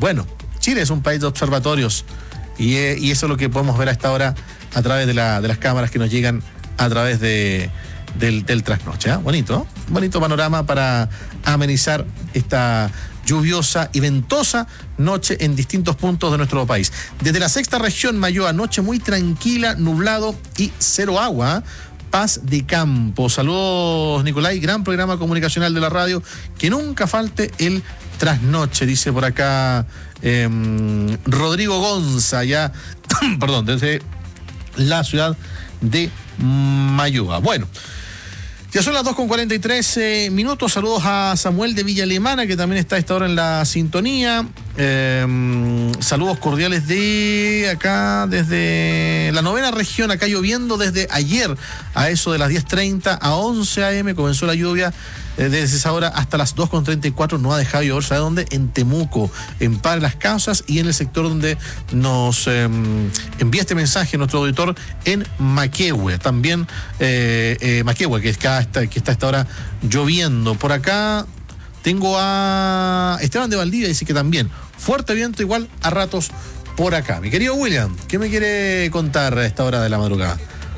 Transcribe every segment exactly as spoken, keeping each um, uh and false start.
Bueno, Chile es un país de observatorios y, eh, y eso es lo que podemos ver a esta hora a través de, la, de las cámaras que nos llegan a través de, del, del trasnoche. ¿eh? Bonito, ¿no? Bonito panorama para amenizar esta lluviosa y ventosa noche en distintos puntos de nuestro país. Desde la sexta región, Mayoa, noche muy tranquila, nublado y cero agua. ¿eh? Paz de campo. Saludos, Nicolai, gran programa comunicacional de la radio. Que nunca falte el trasnoche, dice por acá eh, Rodrigo Gonza, ya, perdón, desde la ciudad de Mayoa. Bueno, ya son las dos con cuarenta y tres eh, minutos. Saludos a Samuel de Villa Alemana, que también está a esta hora en la sintonía. Eh, saludos cordiales de acá, desde la novena región, acá lloviendo desde ayer a eso de las diez treinta a once a eme. Comenzó la lluvia eh, desde esa hora hasta las dos con treinta y cuatro. No ha dejado llover, ¿sabe dónde? En Temuco, en Padre Las Casas y en el sector donde nos eh, envía este mensaje nuestro auditor en Maquehue. También eh, eh, Maquehue, que está, que está a esta hora lloviendo. Por acá tengo a Esteban de Valdivia, dice que también fuerte viento, igual a ratos por acá. Mi querido William, ¿qué me quiere contar a esta hora de la madrugada?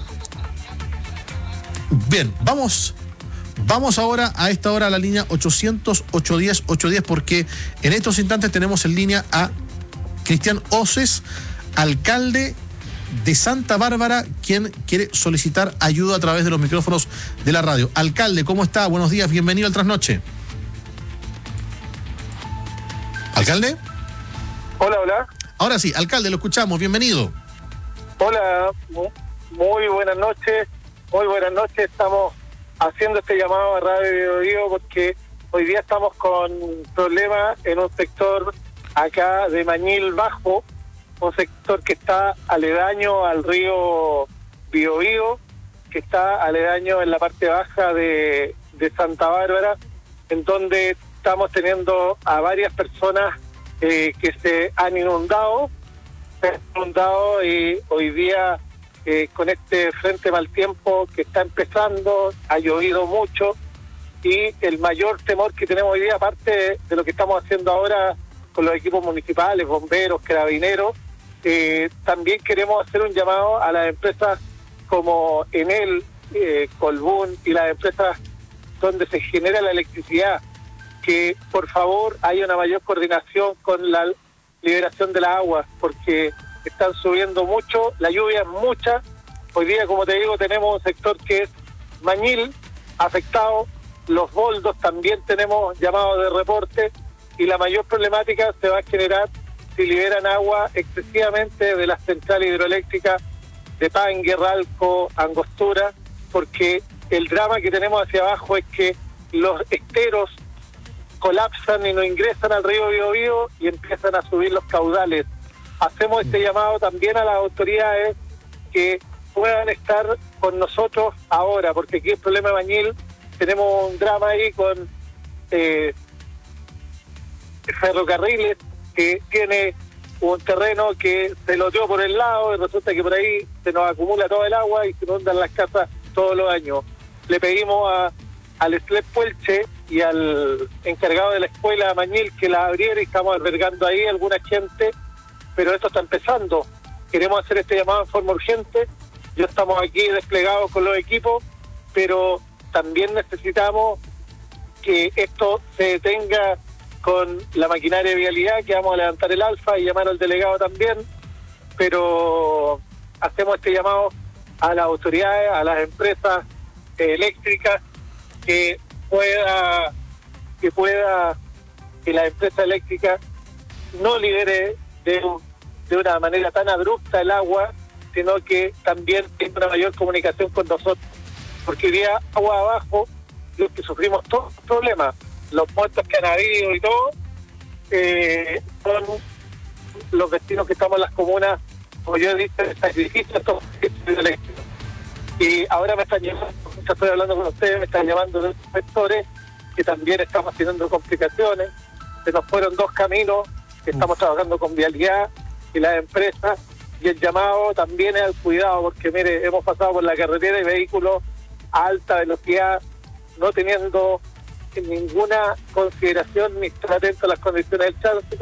Bien, vamos, vamos ahora a esta hora a la línea ochocientos, ochocientos diez, ochocientos diez, porque en estos instantes tenemos en línea a Cristian Oces, alcalde de Santa Bárbara, quien quiere solicitar ayuda a través de los micrófonos de la radio. Alcalde, ¿cómo está? Buenos días, bienvenido al Trasnoche. ¿Alcalde? Hola, hola. Ahora sí, alcalde, lo escuchamos, bienvenido. Hola, muy buenas noches, muy buenas noches. Estamos haciendo este llamado a Radio Bio Bio porque hoy día estamos con problemas en un sector acá de Mañil Bajo, un sector que está aledaño al río Bio Bio, que está aledaño en la parte baja de, de Santa Bárbara, en donde estamos teniendo a varias personas eh, que se han inundado, se han inundado y hoy día eh, con este frente mal tiempo que está empezando, ha llovido mucho y el mayor temor que tenemos hoy día, aparte de lo que estamos haciendo ahora con los equipos municipales, bomberos, carabineros, eh, también queremos hacer un llamado a las empresas como Enel, eh, Colbún y las empresas donde se genera la electricidad, que por favor haya una mayor coordinación con la liberación de las aguas, porque están subiendo mucho, la lluvia es mucha. Hoy día, como te digo, tenemos un sector que es Mañil afectado, los boldos también tenemos llamados de reporte, y la mayor problemática se va a generar si liberan agua excesivamente de las centrales hidroeléctricas de Pangue, Ralco, Angostura, porque el drama que tenemos hacia abajo es que los esteros colapsan y no ingresan al río Bio Bio y empiezan a subir los caudales. Hacemos este llamado también a las autoridades que puedan estar con nosotros ahora, porque aquí el problema de Mañil, tenemos un drama ahí con eh, ferrocarriles, que tiene un terreno que se loteó por el lado y resulta que por ahí se nos acumula todo el agua y se inundan las casas todos los años. Le pedimos a al S L E P Puelche y al encargado de la escuela Mañil que la abriera, y estamos albergando ahí alguna gente, pero esto está empezando. Queremos hacer este llamado en forma urgente. Ya estamos aquí desplegados con los equipos, pero también necesitamos que esto se detenga con la maquinaria de vialidad, que vamos a levantar el alfa y llamar al delegado también, pero hacemos este llamado a las autoridades, a las empresas eh, eléctricas, que pueda que pueda que la empresa eléctrica no libere de, de una manera tan abrupta el agua, sino que también tenga una mayor comunicación con nosotros, porque hoy día agua abajo, los que sufrimos todos los problemas, los muertos que han habido y todo, eh, son los vecinos que estamos en las comunas, como yo he dicho, el sacrificio de estos eléctricos. Y ahora me están llamando, estoy hablando con ustedes, me están llamando de los sectores que también estamos teniendo complicaciones. Se nos fueron dos caminos, que estamos trabajando con vialidad y las empresas, y el llamado también es al cuidado, porque mire, hemos pasado por la carretera y vehículos a alta velocidad, no teniendo ninguna consideración ni estar atentos a las condiciones del tránsito.